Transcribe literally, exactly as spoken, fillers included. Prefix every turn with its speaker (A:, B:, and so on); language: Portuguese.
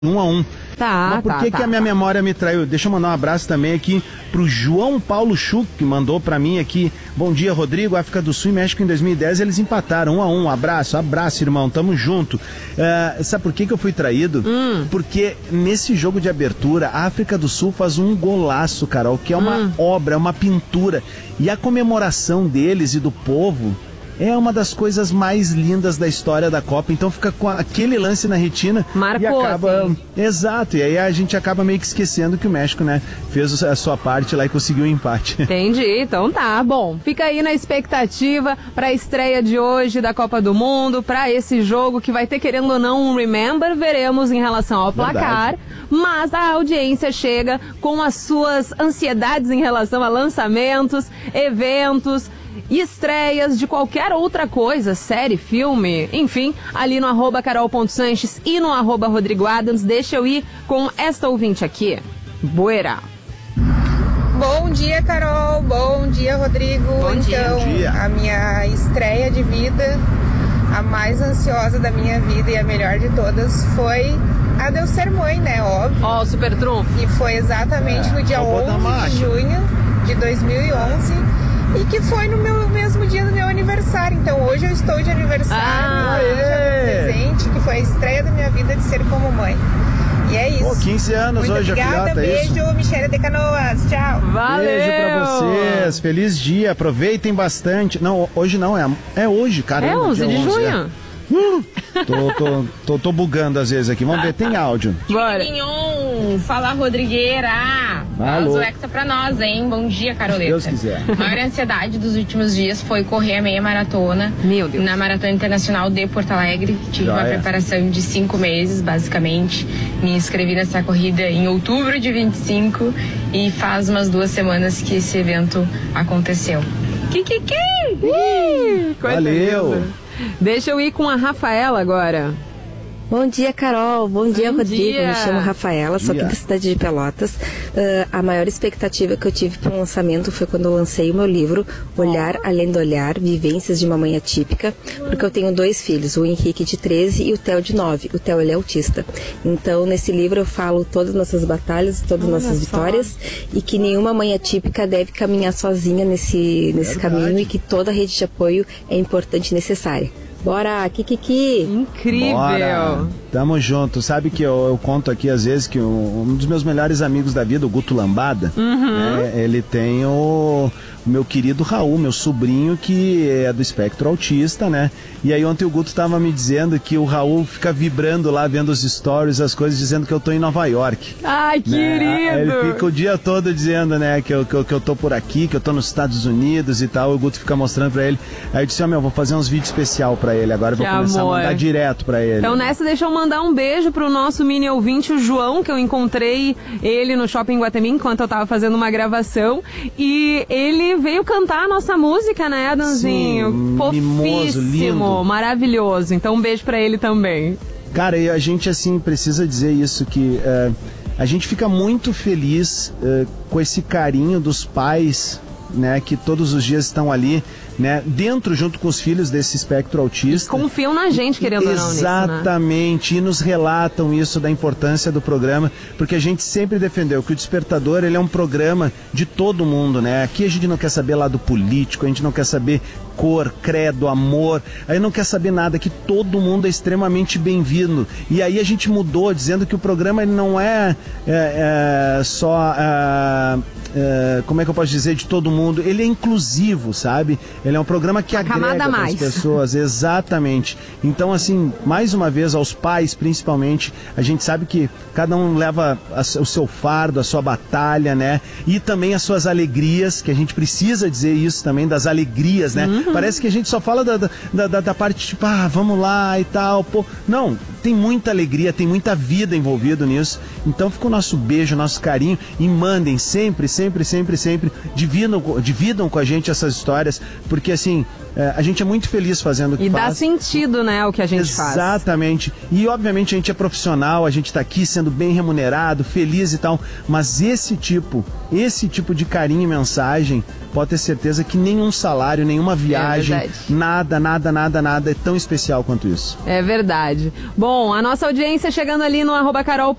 A: Um a um.
B: Tá,
A: Mas por
B: tá,
A: que
B: tá,
A: que a minha
B: tá.
A: memória me traiu? Deixa eu mandar um abraço também aqui pro João Paulo Chuc, que mandou pra mim aqui. Bom dia, Rodrigo. África do Sul e México em dois mil e dez eles empataram um a um. Abraço, abraço, irmão. Tamo junto. Uh, sabe por que que eu fui traído?
B: Hum.
A: Porque nesse jogo de abertura, a África do Sul faz um golaço, Carol, que é uma
B: Hum.
A: obra, é uma pintura. E a comemoração deles e do povo é uma das coisas mais lindas da história da Copa. Então fica com aquele lance na retina.
B: Marcou,
A: e acaba...
B: assim.
A: Exato, e aí a gente acaba meio que esquecendo que o México, né, fez a sua parte lá e conseguiu o empate.
B: Entendi, então tá, bom, fica aí na expectativa para a estreia de hoje da Copa do Mundo, para esse jogo que vai ter, querendo ou não, um remember, veremos em relação ao placar,
A: Verdade.
B: Mas a audiência chega com as suas ansiedades em relação a lançamentos, eventos, estreias de qualquer outra coisa, série, filme, enfim, ali no arroba carol.sanches e no arroba Rodrigo Adams. Deixa eu ir com esta ouvinte aqui. Boera.
C: Bom dia, Carol. Bom dia, Rodrigo.
B: Bom dia.
C: Então,
A: Bom dia.
C: a minha estreia de vida, a mais ansiosa da minha vida e a melhor de todas, foi a de eu ser mãe, né? Óbvio.
B: Ó, o super trunfo.
C: E foi exatamente
A: É,
C: no dia
A: robô da
C: onze de
A: máquina.
C: junho de dois mil e onze. E que foi no meu mesmo dia do meu aniversário. Então hoje eu estou de aniversário,
B: Ah,
C: hoje é meu presente, que foi a estreia da minha vida de ser como mãe. E é isso.
A: Pô, quinze anos
C: Muito
A: hoje, a
C: obrigada,
A: filhota, é isso?
C: beijo, Michele de Canoas, tchau.
B: Valeu!
A: Beijo pra vocês, feliz dia, aproveitem bastante. Não, hoje não, é, é hoje, cara.
B: É onze de junho.
A: Tô, tô, tô, tô bugando às vezes aqui, vamos ver, tem áudio.
B: Bora.
D: Mignon, fala Rodrigueira. Faz
A: Alô.
D: o Hexa pra nós, hein? Bom dia, Caroleta.
A: Deus quiser.
D: A maior ansiedade dos últimos dias foi correr a meia maratona.
B: Meu Deus.
D: Na Maratona Internacional de Porto Alegre. Tive
A: Já
D: uma
A: é.
D: preparação de cinco meses, basicamente. Me inscrevi nessa corrida em outubro de vinte e cinco e faz umas duas semanas que esse evento aconteceu. Kikiki!
B: Ih, coisa
A: Valeu.
B: linda. Deixa eu ir com a Rafaela agora.
E: Bom dia, Carol. Bom dia,
B: Bom
E: Rodrigo.
B: dia.
E: Me chamo Rafaela, sou
A: Dia.
E: aqui da cidade de Pelotas. Uh, a maior expectativa que eu tive para o lançamento foi quando eu lancei o meu livro Olhar Além do Olhar, Vivências de uma Mãe Atípica, porque eu tenho dois filhos, o Henrique de treze e o Theo de nove. O Theo, ele é autista. Então, nesse livro eu falo todas as nossas batalhas, todas as nossas vitórias, e que nenhuma mãe atípica deve caminhar sozinha nesse, nesse caminho, e que toda rede de apoio é importante e necessária. Bora, Kikiki!
B: Incrível.
A: Bora. Tamo junto. Sabe que eu, eu conto aqui às vezes que um, um dos meus melhores amigos da vida, o Guto Lambada, né, ele tem o, o meu querido Raul, meu sobrinho, que é do espectro autista, né? E aí ontem o Guto tava me dizendo que o Raul fica vibrando lá, vendo os stories, as coisas, dizendo que eu tô em Nova York.
B: Ai,
A: Né?
B: querido.
A: Ele fica o dia todo dizendo, né, que eu, que, eu, que eu tô por aqui, que eu tô nos Estados Unidos e tal. O Guto fica mostrando pra ele. Aí eu disse, ó, meu, vou fazer uns vídeos especial pra ele. Agora eu vou
B: Que
A: começar
B: amor.
A: a mandar direto pra ele.
B: Então nessa, deixa eu mandar um beijo pro nosso mini ouvinte, o João, que eu encontrei ele no Shopping Guatemi enquanto eu tava fazendo uma gravação. E ele veio cantar a nossa música, né, Adãozinho?
A: Sim, mimoso, lindo.
B: Maravilhoso. Então um beijo pra ele também.
A: Cara, e a gente, assim, precisa dizer isso, que eh, a gente fica muito feliz eh, com esse carinho dos pais, né, que todos os dias estão ali, né, dentro, junto com os filhos desse espectro autista.
B: Confiam na gente, querendo ou não, nisso, né?
A: Exatamente, e nos relatam isso da importância do programa, porque a gente sempre defendeu que o Despertador, ele é um programa de todo mundo, né? Aqui a gente não quer saber lado político, a gente não quer saber cor, credo, amor, aí não quer saber nada, que todo mundo é extremamente bem-vindo. E aí a gente mudou, dizendo que o programa ele não é, é, é só... É, é, como é que eu posso dizer, de todo mundo, ele é inclusivo, sabe? Ele é um programa que
B: Uma camada
A: agrega
B: a
A: para as
B: mais.
A: pessoas, exatamente. Então, assim, mais uma vez, aos pais, principalmente, a gente sabe que cada um leva a, o seu fardo, a sua batalha, né? E também as suas alegrias, que a gente precisa dizer isso também, das alegrias, né?
B: Uhum.
A: Parece que a gente só fala da, da, da, da parte, tipo, ah, vamos lá e tal, pô. Não, tem muita alegria, tem muita vida envolvida nisso. Então fica o nosso beijo, o nosso carinho, e mandem sempre, sempre, sempre, sempre, dividam, dividam com a gente essas histórias, porque assim, é, a gente é muito feliz fazendo o que
B: E
A: faz.
B: dá sentido, né, o que a gente faz.
A: Exatamente. E, obviamente, a gente é profissional, a gente está aqui sendo bem remunerado, feliz e tal, mas esse tipo, esse tipo de carinho e mensagem, pode ter certeza que nenhum salário, nenhuma viagem,
B: É
A: nada, nada, nada, nada é tão especial quanto isso.
B: É verdade. Bom, a nossa audiência chegando ali no arroba Carol